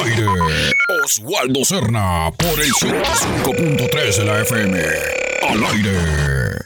aire, Oswaldo Serna por el 105.3 de la FM. Al aire.